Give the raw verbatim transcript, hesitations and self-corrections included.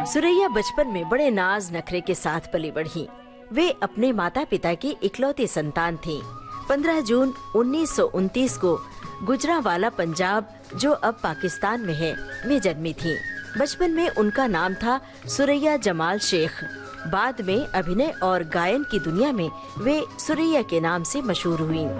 सुरैया बचपन में बड़े नाज नखरे के साथ पली बढ़ी। वे अपने माता पिता की इकलौती संतान थीं। पंद्रह जून उन्नीस सौ उनतीस को गुजरांवाला पंजाब, जो अब पाकिस्तान में है, में जन्मी थीं। बचपन में उनका नाम था सुरैया जमाल शेख। बाद में अभिनय और गायन की दुनिया में वे सुरैया के नाम से मशहूर हुईं।